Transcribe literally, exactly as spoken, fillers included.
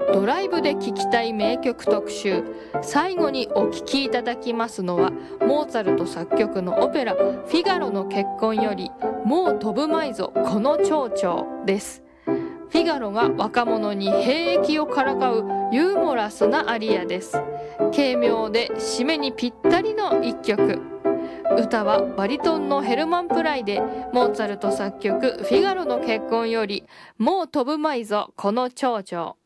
ドライブで聴きたい名曲特集。最後にお聴きいただきますのはモーツァルト作曲のオペラフィガロの結婚よりもう飛ぶまいぞこの蝶々です。フィガロが若者に兵役をからかうユーモラスなアリアです。軽妙で締めにぴったりの一曲。歌はバリトンのヘルマン・プライでモーツァルト作曲フィガロの結婚よりもう飛ぶまいぞこの蝶々。